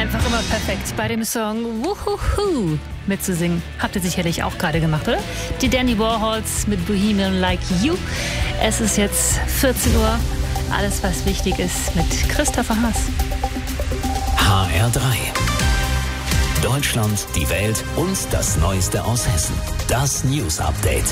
Einfach immer perfekt bei dem Song Wuhuhu mitzusingen. Habt ihr sicherlich auch gerade gemacht, oder? Die Dandy Warhols mit Bohemian Like You. Es ist jetzt 14 Uhr. Alles, was wichtig ist, mit Christopher Haas. HR3. Deutschland, die Welt und das Neueste aus Hessen. Das News Update.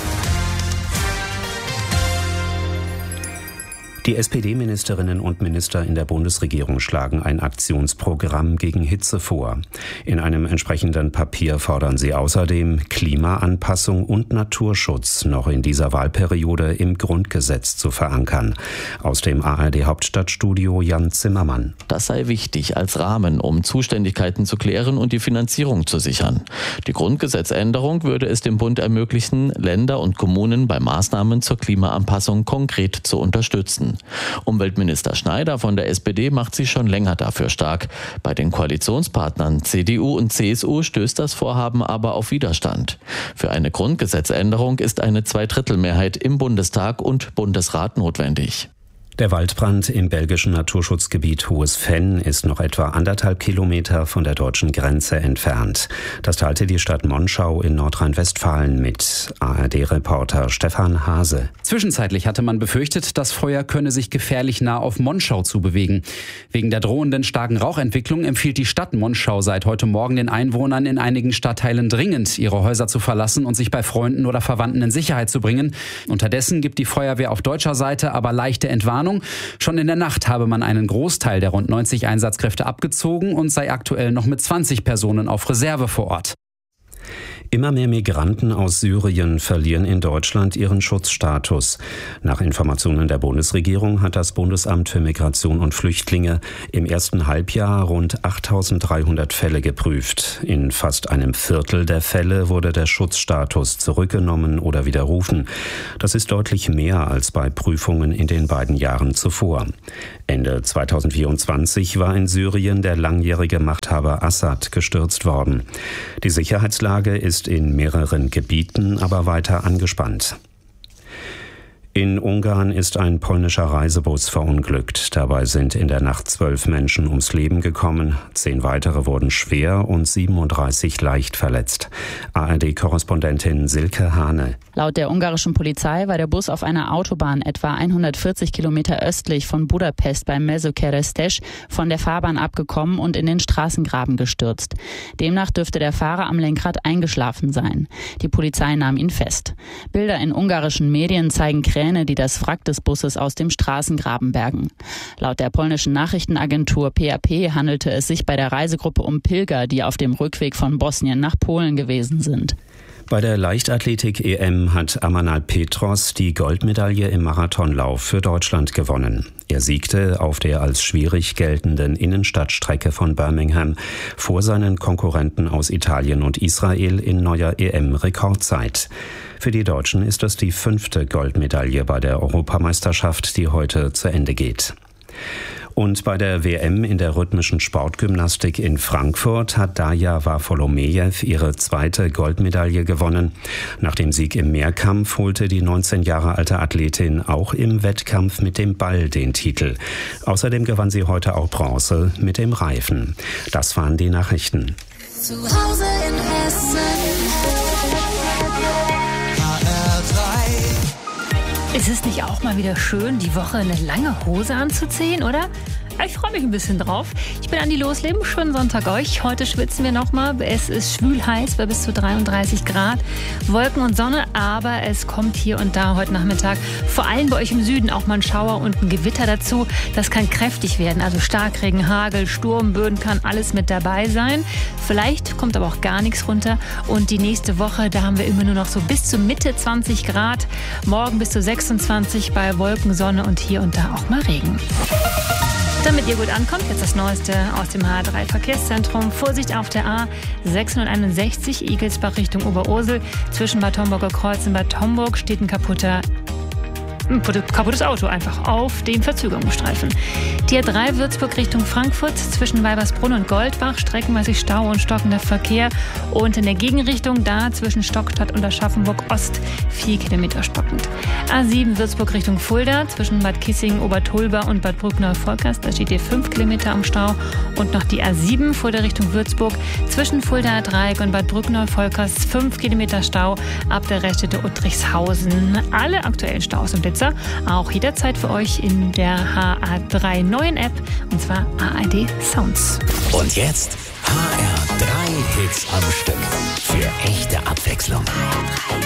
Die SPD-Ministerinnen und Minister in der Bundesregierung schlagen ein Aktionsprogramm gegen Hitze vor. In einem entsprechenden Papier fordern sie außerdem, Klimaanpassung und Naturschutz noch in dieser Wahlperiode im Grundgesetz zu verankern. Aus dem ARD-Hauptstadtstudio Jan Zimmermann. Das sei wichtig als Rahmen, um Zuständigkeiten zu klären und die Finanzierung zu sichern. Die Grundgesetzänderung würde es dem Bund ermöglichen, Länder und Kommunen bei Maßnahmen zur Klimaanpassung konkret zu unterstützen. Umweltminister Schneider von der SPD macht sich schon länger dafür stark. Bei den Koalitionspartnern CDU und CSU stößt das Vorhaben aber auf Widerstand. Für eine Grundgesetzänderung ist eine Zweidrittelmehrheit im Bundestag und Bundesrat notwendig. Der Waldbrand im belgischen Naturschutzgebiet Hohes Venn ist noch etwa 1,5 Kilometer von der deutschen Grenze entfernt. Das teilte die Stadt Monschau in Nordrhein-Westfalen mit. ARD-Reporter Stefan Hase. Zwischenzeitlich hatte man befürchtet, das Feuer könne sich gefährlich nah auf Monschau zubewegen. Wegen der drohenden starken Rauchentwicklung empfiehlt die Stadt Monschau seit heute Morgen den Einwohnern in einigen Stadtteilen dringend, ihre Häuser zu verlassen und sich bei Freunden oder Verwandten in Sicherheit zu bringen. Unterdessen gibt die Feuerwehr auf deutscher Seite aber leichte Entwarnung. Schon in der Nacht habe man einen Großteil der rund 90 Einsatzkräfte abgezogen und sei aktuell noch mit 20 Personen auf Reserve vor Ort. Immer mehr Migranten aus Syrien verlieren in Deutschland ihren Schutzstatus. Nach Informationen der Bundesregierung hat das Bundesamt für Migration und Flüchtlinge im ersten Halbjahr rund 8.300 Fälle geprüft. In fast einem Viertel der Fälle wurde der Schutzstatus zurückgenommen oder widerrufen. Das ist deutlich mehr als bei Prüfungen in den beiden Jahren zuvor. Ende 2024 war in Syrien der langjährige Machthaber Assad gestürzt worden. Die Sicherheitslage ist in mehreren Gebieten aber weiter angespannt. In Ungarn ist ein polnischer Reisebus verunglückt. Dabei sind in der Nacht 12 Menschen ums Leben gekommen. 10 weitere wurden schwer und 37 leicht verletzt. ARD-Korrespondentin Silke Hane. Laut der ungarischen Polizei war der Bus auf einer Autobahn etwa 140 Kilometer östlich von Budapest bei Mezőkeresztes von der Fahrbahn abgekommen und in den Straßengraben gestürzt. Demnach dürfte der Fahrer am Lenkrad eingeschlafen sein. Die Polizei nahm ihn fest. Bilder in ungarischen Medien zeigen Kräne, die das Wrack des Busses aus dem Straßengraben bergen. Laut der polnischen Nachrichtenagentur PAP handelte es sich bei der Reisegruppe um Pilger, die auf dem Rückweg von Bosnien nach Polen gewesen sind. Bei der Leichtathletik-EM hat Amanal Petros die Goldmedaille im Marathonlauf für Deutschland gewonnen. Er siegte auf der als schwierig geltenden Innenstadtstrecke von Birmingham vor seinen Konkurrenten aus Italien und Israel in neuer EM-Rekordzeit. Für die Deutschen ist das die 5. Goldmedaille bei der Europameisterschaft, die heute zu Ende geht. Und bei der WM in der rhythmischen Sportgymnastik in Frankfurt hat Darja Wafolomejew ihre 2. Goldmedaille gewonnen. Nach dem Sieg im Mehrkampf holte die 19 Jahre alte Athletin auch im Wettkampf mit dem Ball den Titel. Außerdem gewann sie heute auch Bronze mit dem Reifen. Das waren die Nachrichten. Zu Hause in Hessen. Ist es nicht auch mal wieder schön, die Woche eine lange Hose anzuziehen, oder? Ich freue mich ein bisschen drauf. Ich bin Andi Losleben, schönen Sonntag euch. Heute schwitzen wir nochmal. Es ist schwül heiß bei bis zu 33 Grad. Wolken und Sonne, aber es kommt hier und da heute Nachmittag, vor allem bei euch im Süden, auch mal ein Schauer und ein Gewitter dazu. Das kann kräftig werden, also Starkregen, Hagel, Sturm, Böen, kann alles mit dabei sein. Vielleicht kommt aber auch gar nichts runter. Und die nächste Woche, da haben wir immer nur noch so bis zu Mitte 20 Grad. Morgen bis zu 26 bei Wolken, Sonne und hier und da auch mal Regen. Damit ihr gut ankommt, jetzt das Neueste aus dem HR3-Verkehrszentrum. Vorsicht auf der A661 Igelsbach Richtung Oberursel. Zwischen Bad Homburger Kreuz und Bad Homburg steht ein kaputter kaputtes Auto einfach auf dem Verzögerungsstreifen. Die A3 Würzburg Richtung Frankfurt zwischen Weibersbrunn und Goldbach, streckenweise Stau und stockender Verkehr. Und in der Gegenrichtung da zwischen Stockstadt und Aschaffenburg Ost 4 Kilometer stockend. A7 Würzburg Richtung Fulda zwischen Bad Kissingen, Obertulba und Bad Brückneu-Volkers, da steht ihr 5 Kilometer am Stau. Und noch die A7 Fulda Richtung Würzburg zwischen Fuldaer Dreieck und Bad Brückneu-Volkers 5 Kilometer Stau ab der Raststätte Uttrichshausen. Alle aktuellen Staus und Blitzer auch jederzeit für euch in der HA3 neuen App, und zwar ARD Sounds. Und jetzt HR3 Hits am Stück für echte Abwechslung.